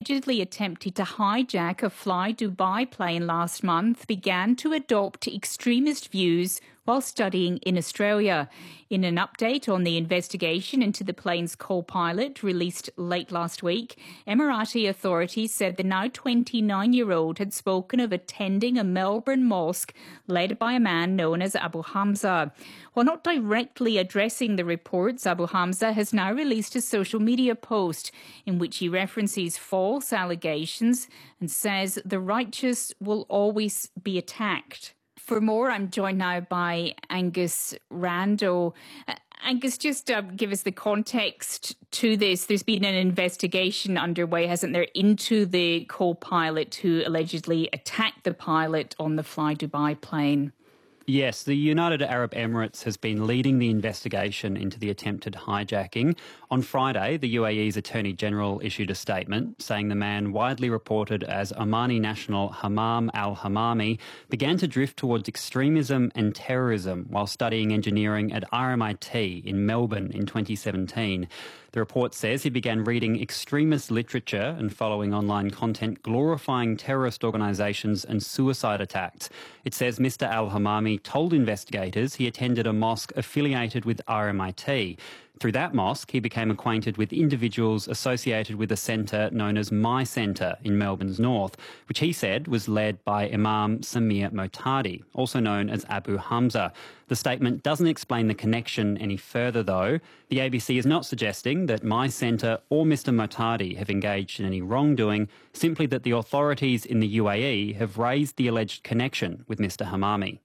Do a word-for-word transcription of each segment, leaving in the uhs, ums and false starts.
allegedly attempted to hijack a Fly Dubai plane last month began to adopt extremist views while studying in Australia. In an update on the investigation into the plane's co-pilot released late last week, Emirati authorities said the now twenty-nine-year-old had spoken of attending a Melbourne mosque led by a man known as Abu Hamza. While not directly addressing the reports, Abu Hamza has now released a social media post in which he references false allegations and says the righteous will always be attacked. For more, I'm joined now by Angus Randall. Uh, Angus, just uh, give us the context to this. There's been an investigation underway, hasn't there, into the co-pilot who allegedly attacked the pilot on the Fly Dubai plane. Yes, the United Arab Emirates has been leading the investigation into the attempted hijacking. On Friday, the U A E's Attorney General issued a statement saying the man, widely reported as Omani national Hammam al-Hammami, began to drift towards extremism and terrorism while studying engineering at R M I T in Melbourne in twenty seventeen. The report says he began reading extremist literature and following online content glorifying terrorist organisations and suicide attacks. It says Mister al-Hammami told investigators he attended a mosque affiliated with R M I T. Through that mosque, he became acquainted with individuals associated with a centre known as My Centre in Melbourne's north, which he said was led by Imam Samir Motadi, also known as Abu Hamza. The statement doesn't explain the connection any further, though. The A B C is not suggesting that My Centre or Mister Motadi have engaged in any wrongdoing, simply that the authorities in the U A E have raised the alleged connection with Mister Hammami.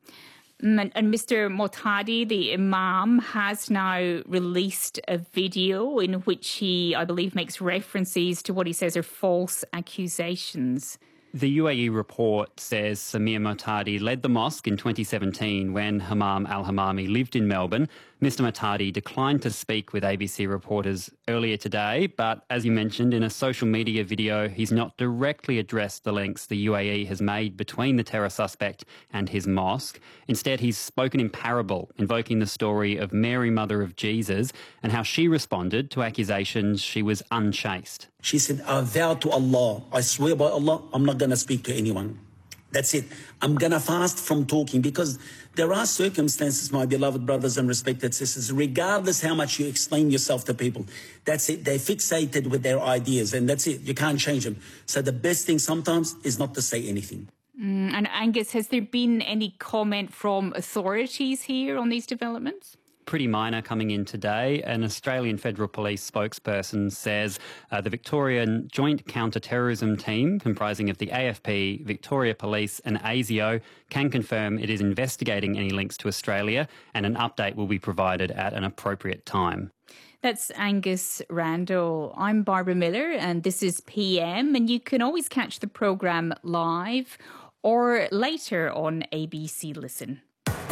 And Mister Motadi, the Imam, has now released a video in which he, I believe, makes references to what he says are false accusations. The U A E report says Samir Motadi led the mosque in twenty seventeen when Hammam al-Hammami lived in Melbourne. Mister Motadi declined to speak with A B C reporters earlier today, but as you mentioned, in a social media video, he's not directly addressed the links the U A E has made between the terror suspect and his mosque. Instead, he's spoken in parable, invoking the story of Mary, mother of Jesus, and how she responded to accusations she was unchaste. She said, I vow to Allah, I swear by Allah, I'm not going to speak to anyone. That's it. I'm going to fast from talking because there are circumstances, my beloved brothers and respected sisters, regardless how much you explain yourself to people. That's it. They're fixated with their ideas and that's it. You can't change them. So the best thing sometimes is not to say anything. Mm, and Angus, has there been any comment from authorities here on these developments? Pretty minor coming in today. An Australian Federal Police spokesperson says uh, the Victorian Joint Counter-Terrorism Team, comprising of the A F P, Victoria Police and ASIO, can confirm it is investigating any links to Australia and an update will be provided at an appropriate time. That's Angus Randall. I'm Barbara Miller and this is P M, and you can always catch the programme live or later on A B C Listen.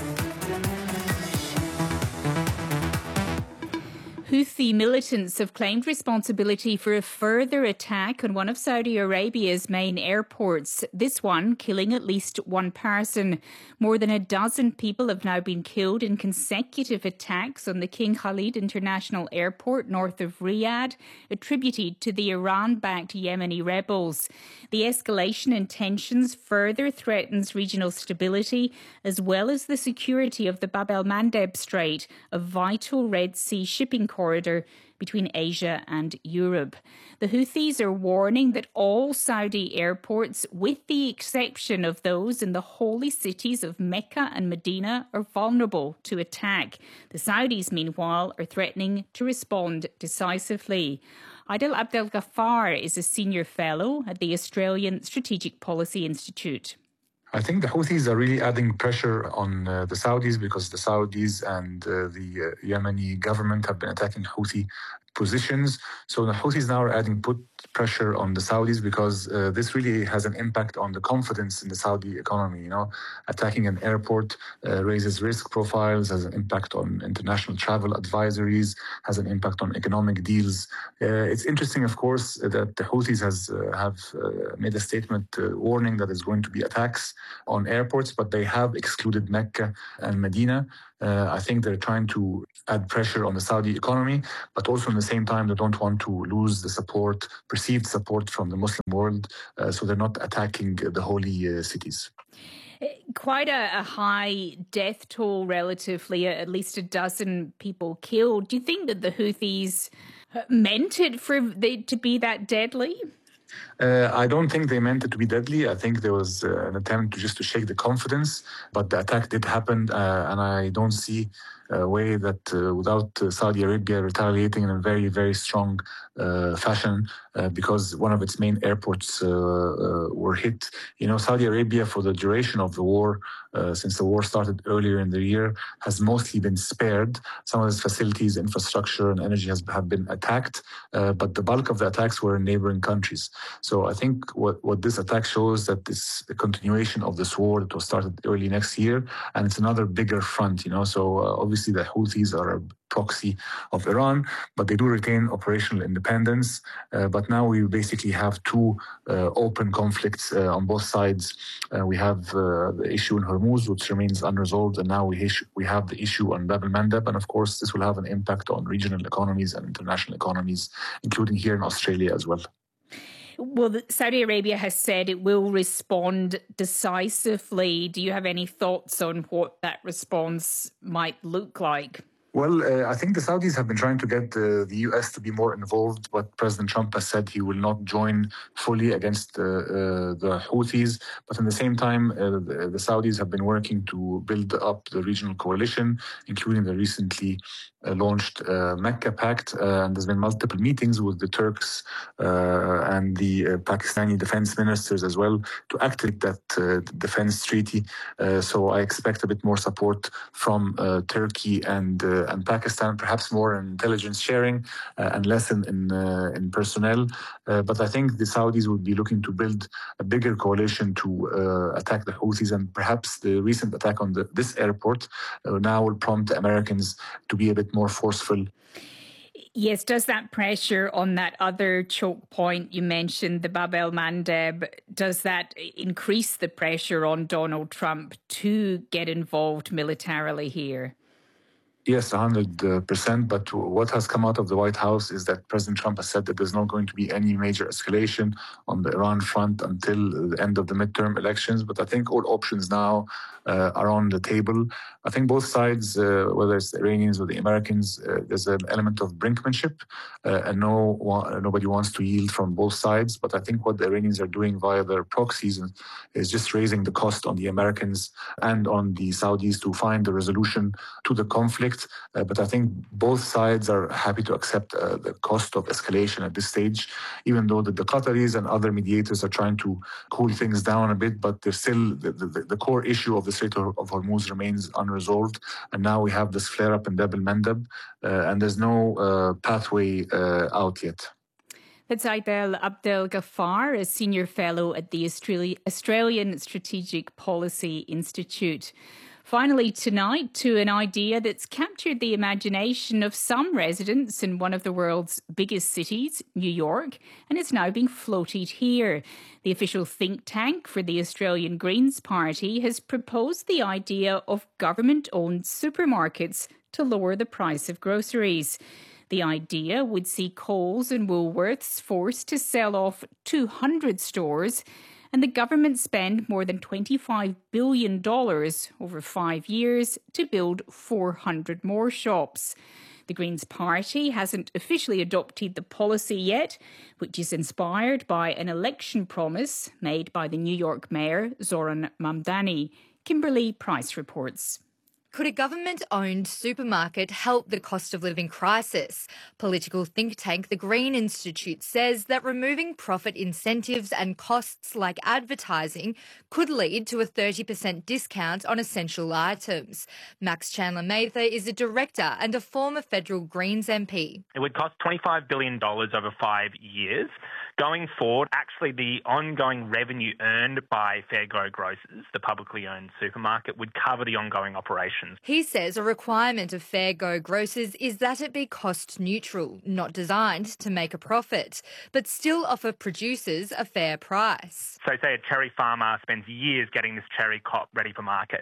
Houthi militants have claimed responsibility for a further attack on one of Saudi Arabia's main airports, this one killing at least one person. More than a dozen people have now been killed in consecutive attacks on the King Khalid International Airport north of Riyadh, attributed to the Iran-backed Yemeni rebels. The escalation in tensions further threatens regional stability as well as the security of the Bab el-Mandeb Strait, a vital Red Sea shipping corridor between Asia and Europe. The Houthis are warning that all Saudi airports, with the exception of those in the holy cities of Mecca and Medina, are vulnerable to attack. The Saudis, meanwhile, are threatening to respond decisively. Adel Abdel Ghaffar is a senior fellow at the Australian Strategic Policy Institute. I think the Houthis are really adding pressure on uh, the Saudis because the Saudis and uh, the uh, Yemeni government have been attacking Houthi positions. So the Houthis now are adding put pressure on the Saudis because uh, this really has an impact on the confidence in the Saudi economy. You know, attacking an airport uh, raises risk profiles, has an impact on international travel advisories, has an impact on economic deals. Uh, it's interesting, of course, that the Houthis has uh, have uh, made a statement uh, warning that there's going to be attacks on airports, but they have excluded Mecca and Medina. Uh, I think they're trying to add pressure on the Saudi economy, but also at the same time, they don't want to lose the support perceived support from the Muslim world, uh, so they're not attacking the holy uh, cities. Quite a, a high death toll relatively, at least a dozen people killed. Do you think that the Houthis meant it for it to be that deadly? Uh, I don't think they meant it to be deadly. I think there was uh, an attempt to just to shake the confidence, but the attack did happen, uh, and I don't see a way that uh, without uh, Saudi Arabia retaliating in a very, very strong uh, fashion uh, because one of its main airports uh, uh, were hit. You know, Saudi Arabia, for the duration of the war, uh, since the war started earlier in the year, has mostly been spared. Some of its facilities, infrastructure, and energy has, have been attacked, uh, but the bulk of the attacks were in neighboring countries. So I think what, what this attack shows that this a continuation of this war that was started early next year, and it's another bigger front, you know. So uh, obviously the Houthis are a proxy of Iran, but they do retain operational independence. Uh, but now we basically have two uh, open conflicts uh, on both sides. Uh, we have uh, the issue in Hormuz, which remains unresolved, and now we, issue, we have the issue on Bab el-Mandeb. And of course, this will have an impact on regional economies and international economies, including here in Australia as well. Well, Saudi Arabia has said it will respond decisively. Do you have any thoughts on what that response might look like? Well, uh, I think the Saudis have been trying to get uh, the U S to be more involved, but President Trump has said he will not join fully against uh, uh, the Houthis. But at the same time, uh, the, the Saudis have been working to build up the regional coalition, including the recently uh, launched uh, Mecca Pact. Uh, and there's been multiple meetings with the Turks uh, and the uh, Pakistani defense ministers as well to activate that uh, defense treaty. Uh, so I expect a bit more support from uh, Turkey and uh, and Pakistan, perhaps more in intelligence sharing uh, and less in in, uh, in personnel. Uh, but I think the Saudis would be looking to build a bigger coalition to uh, attack the Houthis, and perhaps the recent attack on the, this airport uh, now will prompt the Americans to be a bit more forceful. Yes, does that pressure on that other choke point you mentioned, the Bab el-Mandeb, does that increase the pressure on Donald Trump to get involved militarily here? Yes, one hundred percent. But what has come out of the White House is that President Trump has said that there's not going to be any major escalation on the Iran front until the end of the midterm elections. But I think all options now uh, are on the table. I think both sides, uh, whether it's the Iranians or the Americans, uh, there's an element of brinkmanship, uh, and no nobody wants to yield from both sides. But I think what the Iranians are doing via their proxies is just raising the cost on the Americans and on the Saudis to find a resolution to the conflict. Uh, but I think both sides are happy to accept uh, the cost of escalation at this stage, even though the, the Qataris and other mediators are trying to cool things down a bit. But there's still the, the, the core issue of the Strait of Hormuz remains unresolved. And now we have this flare-up in Bab el-Mandeb, uh, and there's no uh, pathway uh, out yet. That's Aidel Abdel Ghaffar, a senior fellow at the Australian Strategic Policy Institute. Finally tonight, to an idea that's captured the imagination of some residents in one of the world's biggest cities, New York, and it's now being floated here. The official think tank for the Australian Greens Party has proposed the idea of government-owned supermarkets to lower the price of groceries. The idea would see Coles and Woolworths forced to sell off two hundred stores, and the government spend more than twenty-five billion dollars over five years to build four hundred more shops. The Greens Party hasn't officially adopted the policy yet, which is inspired by an election promise made by the New York Mayor, Zoran Mamdani. Kimberly Price reports. Could a government-owned supermarket help the cost of living crisis? Political think tank The Green Institute says that removing profit incentives and costs like advertising could lead to a thirty percent discount on essential items. Max Chandler-Mather is a director and a former federal Greens M P. It would cost twenty-five billion dollars over five years. Going forward, actually the ongoing revenue earned by Fairgo Grocers, the publicly owned supermarket, would cover the ongoing operations. He says a requirement of Fairgo Grocers is that it be cost neutral, not designed to make a profit, but still offer producers a fair price. So say a cherry farmer spends years getting this cherry crop ready for market.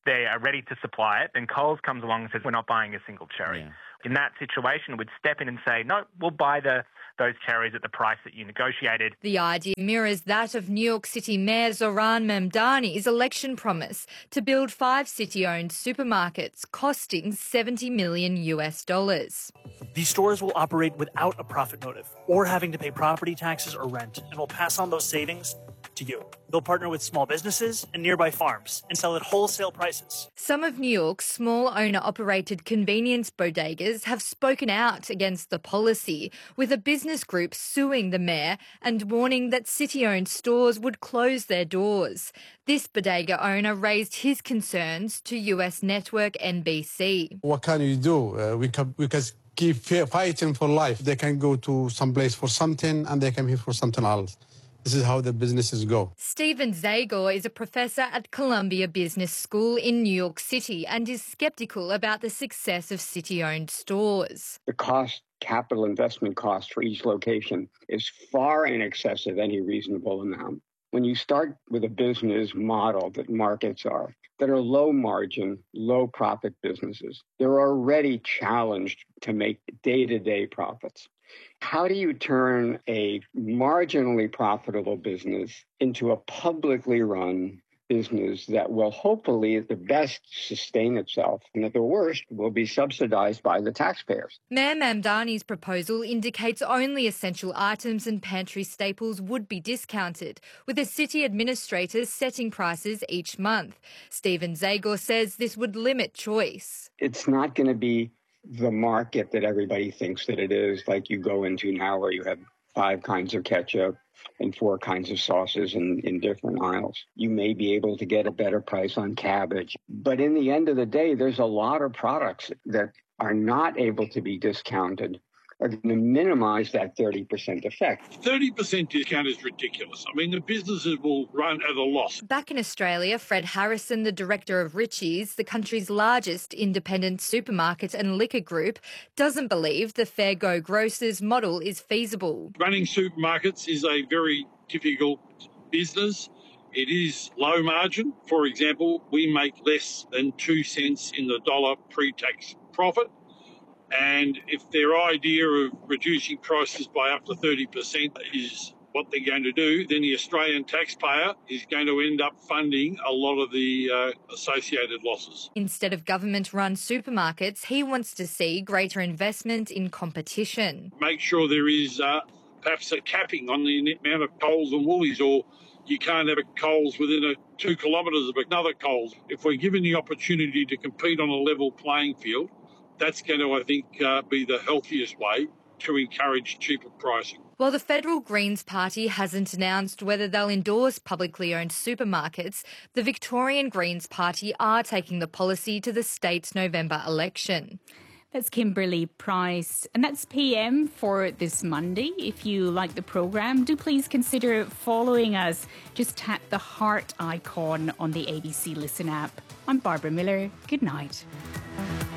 they are ready to supply it, then Coles comes along and says, we're not buying a single cherry. Yeah. In that situation, we'd step in and say, no, we'll buy the those cherries at the price that you negotiated. The idea mirrors that of New York City Mayor Zohran Mamdani's election promise to build five city-owned supermarkets costing seventy million US dollars. These stores will operate without a profit motive or having to pay property taxes or rent, and will pass on those savings to you. They'll partner with small businesses and nearby farms and sell at wholesale prices. Some of New York's small owner-operated convenience bodegas have spoken out against the policy, with a business group suing the mayor and warning that city-owned stores would close their doors. This bodega owner raised his concerns to U S network N B C. What can you do? Uh, we can we can keep fighting for life. They can go to some place for something and they come here for something else. This is how the businesses go. Stephen Zagor is a professor at Columbia Business School in New York City and is sceptical about the success of city-owned stores. The cost, capital investment cost for each location is far in excess of any reasonable amount. When you start with a business model that markets are, that are low margin, low profit businesses, they're already challenged to make day-to-day profits. How do you turn a marginally profitable business into a publicly run business that will hopefully at the best sustain itself and at the worst will be subsidized by the taxpayers? Mayor Mamdani's proposal indicates only essential items and pantry staples would be discounted, with the city administrators setting prices each month. Stephen Zagor says this would limit choice. It's not going to be the market that everybody thinks that it is, like you go into now where you have five kinds of ketchup and four kinds of sauces in, in different aisles. You may be able to get a better price on cabbage. But in the end of the day, there's a lot of products that are not able to be discounted, are going to minimize that thirty percent effect. thirty percent discount is ridiculous. I mean, the businesses will run at a loss. Back in Australia, Fred Harrison, the director of Ritchie's, the country's largest independent supermarket and liquor group, doesn't believe the Fair Go Grocers model is feasible. Running supermarkets is a very difficult business. It is low margin. For example, we make less than two cents in the dollar pre-tax profit. And if their idea of reducing prices by up to thirty percent is what they're going to do, then the Australian taxpayer is going to end up funding a lot of the uh, associated losses. Instead of government-run supermarkets, he wants to see greater investment in competition. Make sure there is uh, perhaps a capping on the amount of Coles and Woolies, or you can't have a Coles within a two kilometres of another Coles. If we're given the opportunity to compete on a level playing field, that's going to, I think, uh, be the healthiest way to encourage cheaper pricing. While the Federal Greens Party hasn't announced whether they'll endorse publicly owned supermarkets, the Victorian Greens Party are taking the policy to the state's November election. That's Kimberly Price. And that's P M for this Monday. If you like the programme, do please consider following us. Just tap the heart icon on the A B C Listen app. I'm Barbara Miller. Good night.